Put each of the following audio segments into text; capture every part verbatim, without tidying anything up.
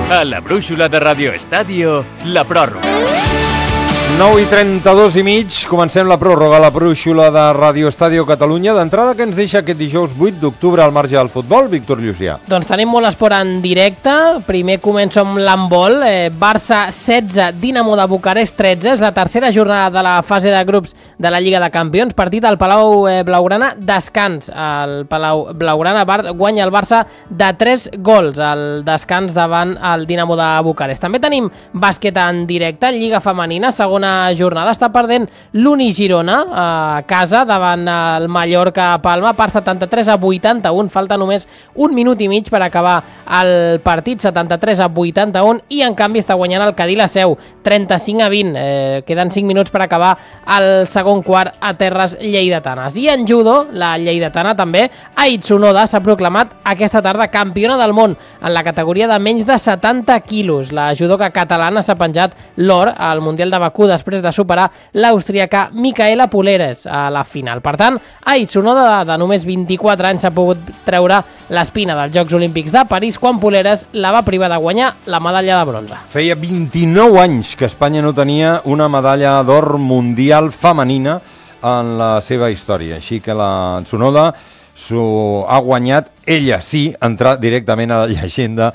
A la brúixola de Radio Estadio, la pròrroga. nou i trenta-dos i mig, comencem la pròrroga a la brúixola de Radio Estadio Catalunya. D'entrada, que ens deixa aquest dijous vuit d'octubre al marge del futbol, Víctor Llucià? Doncs tenim molt esport en directe. Primer començo amb l'handbol. Eh, Barça setze, Dinamo de Bucarest tretze. És la tercera jornada de la fase de grups de la Lliga de Campions. Partit al Palau eh, Blaugrana, descans. El Palau Blaugrana Bar guanya el Barça de tres gols al descans davant el Dinamo de Bucarest. També tenim bàsquet en directe, Lliga Femenina, segona jornada. Està perdent l'Uni Girona a casa davant el Mallorca Palma per setanta-tres a vuitanta-un. Falta només un minut i mig per acabar el partit, setanta-tres a vuitanta-un, i en canvi està guanyant el Cadí la Seu trenta-cinc a vint. Eh, queden cinc minuts per acabar el segon quart a terres lleidatanes. I en judo, la lleidatana també, Ait Tsunoda s'ha proclamat aquesta tarda campiona del món en la categoria de menys de setanta quilos. La judoka catalana s'ha penjat l'or al Mundial de Bakú després de superar l'austríaca Micaela Puleres a la final. Per tant, Ait Tsunoda, de només vint-i-quatre anys, s'ha pogut treure l'espina dels Jocs Olímpics de París quan Puleres la va privar de guanyar la medalla de bronze. Feia vint-i-nou anys que Espanya no tenia una medalla d'or mundial femenina en la seva història. Així que la Tsunoda s'ho ha guanyat, ella sí, entrar directament a la llegenda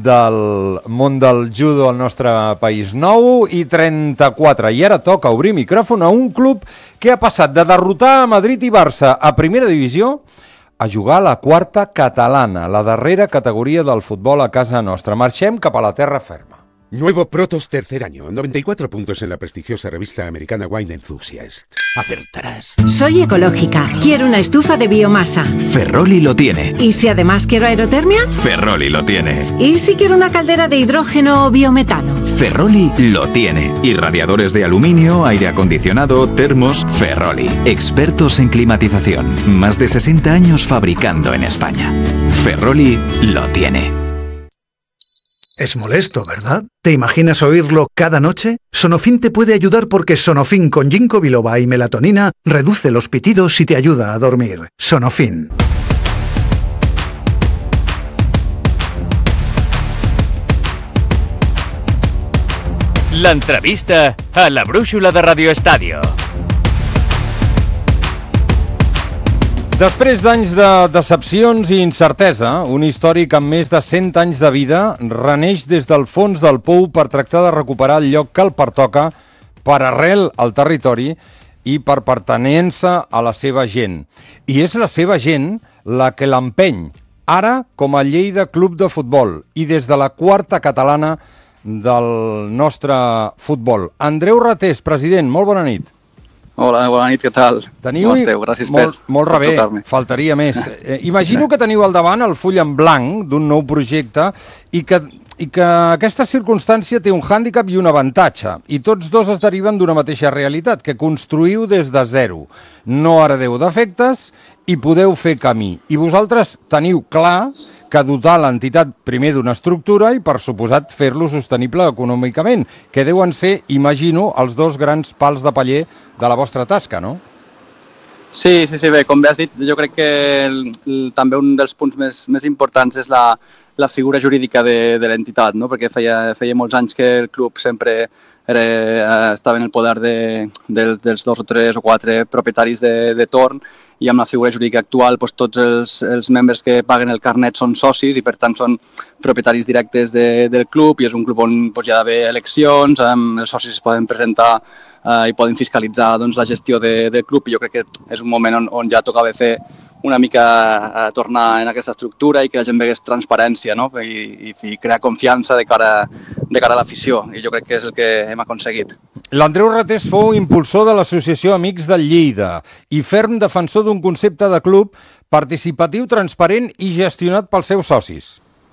del món del judo al nostre país. nou i trenta-quatre, i ara toca obrir micròfon a un club que ha passat de derrotar a Madrid i Barça a primera divisió a jugar a la quarta catalana, la darrera categoria del futbol a casa nostra. Marxem cap a la terra ferma. Nuevo Protos tercer año, noventa y cuatro puntos en la prestigiosa revista americana Wine Enthusiast. Acertarás. Soy ecológica, quiero una estufa de biomasa. Ferroli lo tiene. ¿Y si además quiero aerotermia? Ferroli lo tiene. ¿Y si quiero una caldera de hidrógeno o biometano? Ferroli lo tiene. Y radiadores de aluminio, aire acondicionado, termos, Ferroli. Expertos en climatización. Más de sesenta años fabricando en España. Ferroli lo tiene. Es molesto, ¿verdad? ¿Te imaginas oírlo cada noche? Sonofin te puede ayudar porque Sonofin con ginkgo biloba y melatonina reduce los pitidos y te ayuda a dormir. Sonofin. L'entrevista a la brúixola de Radio Estadio. Després d'anys de decepcions i incertesa, un històric amb més de cent anys de vida reneix des del fons del pou per tractar de recuperar el lloc que el pertoca per arrel al territori i per pertenença a la seva gent. I és la seva gent la que l'empeny, ara com a Lleida Club de Futbol i des de la quarta catalana del nostre futbol. Andreu Ratés, president, molt bona nit. Hola, bona nit, què tal? Teniu... Com esteu? Gràcies molt, per, molt per rebé, trucar-me. faltaria més. Eh, imagino que teniu al davant el full en blanc d'un nou projecte i que, i que aquesta circumstància té un hàndicap i un avantatge. I tots dos es deriven d'una mateixa realitat, que construïu des de zero. No heredeu defectes i podeu fer camí. I vosaltres teniu clar que dotar l'entitat primer d'una estructura i, per suposat, fer-lo sostenible econòmicament, que deuen ser, imagino, els dos grans pals de paller de la vostra tasca, no? Sí, sí, sí, bé, com bé has dit, jo crec que el, el, també un dels punts més, més importants és la, la figura jurídica de, de l'entitat, no? Perquè feia, feia molts anys que el club sempre era, estava en el poder de, de, dels dos o tres o quatre propietaris de, de torn, i amb la figura jurídica actual doncs, tots els, els membres que paguen el carnet són socis i per tant són propietaris directes de, del club, i és un club on doncs, hi ha d'haver eleccions, amb, els socis es poden presentar eh, i poden fiscalitzar doncs, la gestió de, del club, i jo crec que és un moment on, on ja tocava fer una mica a tornar en aquesta estructura i que la gent vegués transparència, no? I, i, i crear confiança de cara, de cara a l'afició, i jo crec que és el que hem aconseguit. L'Andreu Ratés fou impulsor de l'Associació Amics del Lleida i ferm defensor d'un concepte de club participatiu, transparent i gestionat pels seus socis.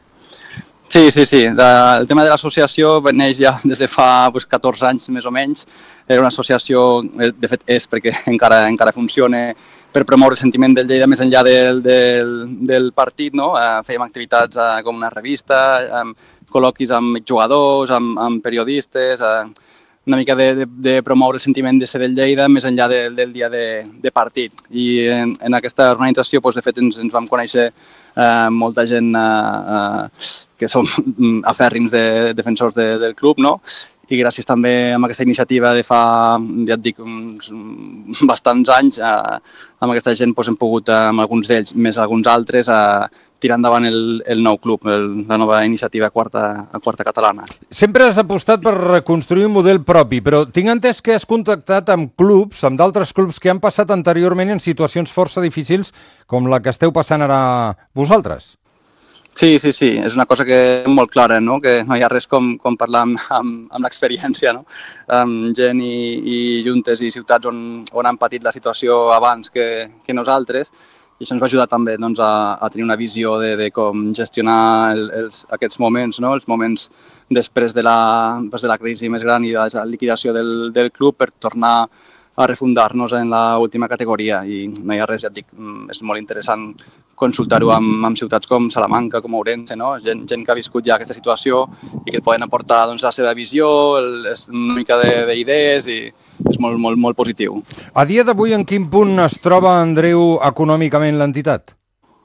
Sí, sí, sí. De, el tema de l'associació neix ja des de fa pues, catorze anys més o menys. Era una associació, de fet és perquè encara, encara funciona, per promoure el sentiment del Lleida més enllà del, del, del partit, no? Eh, fèiem activitats eh, com una revista, eh, col·loquis amb jugadors, amb, amb periodistes, eh, una mica de, de, de promoure el sentiment de ser del Lleida més enllà de, del dia de, de partit. I en, en aquesta organització, doncs, de fet, ens, ens vam conèixer eh, molta gent eh, eh, que som afèrrims de, defensors de, del club, no? I gràcies també a aquesta iniciativa de fa, ja et dic, uns, bastants anys, eh, amb aquesta gent doncs, hem pogut, eh, amb alguns d'ells, més alguns altres, eh, tirar endavant el, el nou club, el, la nova iniciativa quarta, quarta catalana. Sempre has apostat per reconstruir un model propi, però tinc entès que has contactat amb clubs, amb d'altres clubs que han passat anteriorment en situacions força difícils com la que esteu passant ara vosaltres. Sí, sí, sí, és una cosa que és molt clara, no? Que no hi ha res com, com parlar amb, amb, amb l'experiència, no? Amb gent i, i juntes i ciutats on, on han patit la situació abans que, que nosaltres, i això ens va ajudar també doncs, a, a tenir una visió de, de com gestionar el, els, aquests moments, no? Els moments després de la, després de la crisi més gran i de la liquidació del, del club per tornar a refundar-nos en l'última categoria, i no hi ha res, ja et dic, és molt interessant consultar-ho amb, amb ciutats com Salamanca, com Ourense, no? gent, gent que ha viscut ja aquesta situació i que poden aportar doncs, la seva visió, el, una mica d'idees, i és molt, molt, molt positiu. A dia d'avui, en quin punt es troba, Andreu, econòmicament l'entitat?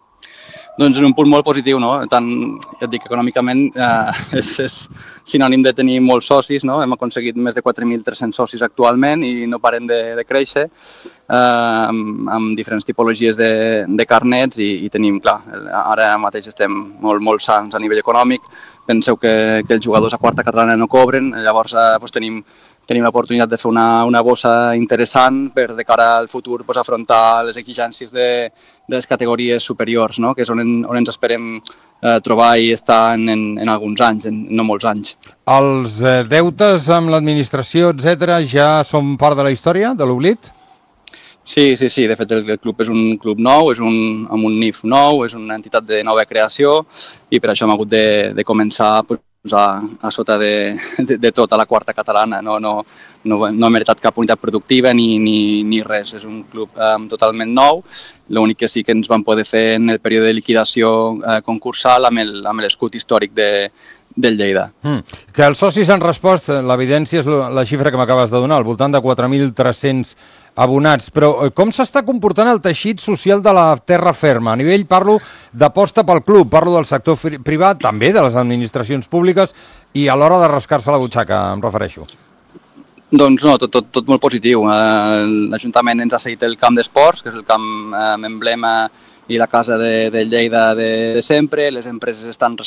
Doncs en un punt molt positiu, no? Tant, ja et dic, econòmicament eh, és, és sinònim de tenir molts socis, no? Hem aconseguit més de quatre mil tres-cents socis actualment i no parem de, de créixer, eh, amb, amb diferents tipologies de, de carnets, i, i tenim, clar, ara mateix estem molt, molt sants a nivell econòmic. Penseu que, que els jugadors a quarta catalana no cobren, llavors eh, doncs tenim tenim l'oportunitat de fer una, una bossa interessant per, de cara al futur, pues, afrontar les exigències de, de les categories superiors, no? Que és on, en, on ens esperem eh, trobar i estar en, en, en alguns anys, en no molts anys. Els eh, deutes amb l'administració, etcètera, ja són part de la història, de l'oblit? Sí, sí, sí. De fet, el, el club és un club nou, és un, amb un N I F nou, és una entitat de nova creació, i per això hem hagut de, de començar pues, A, a sota de, de, de tota la quarta catalana. No, no, no, no hem heretat cap unitat productiva ni, ni, ni res. És un club um, totalment nou. L'únic que sí que ens vam poder fer en el període de liquidació eh, concursal amb l'escut històric de, del Lleida. Mm. Que els socis han respost, l'evidència és la xifra que m'acabes de donar, al voltant de quatre mil tres-cents abonats, però com s'està comportant el teixit social de la terra ferma? A nivell, parlo d'aposta pel club, parlo del sector privat, també de les administracions públiques, i a l'hora de rascar-se la butxaca, em refereixo. Doncs no, tot, tot, tot molt positiu. Eh, L'Ajuntament ens ha cedit el camp d'esports, que és el camp eh, emblema i la casa de, de Lleida de, de sempre. Les empreses estan